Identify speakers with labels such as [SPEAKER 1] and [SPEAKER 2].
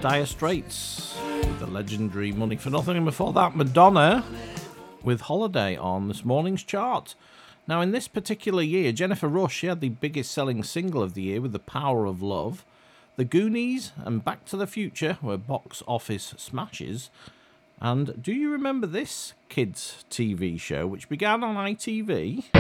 [SPEAKER 1] Dire Straits with the legendary Money for Nothing, and before that Madonna with Holiday on this morning's chart. Now in this particular year, Jennifer Rush, she had the biggest selling single of the year with The Power of Love. The Goonies and Back to the Future were box office smashes. And do you remember this kids TV show which began on ITV?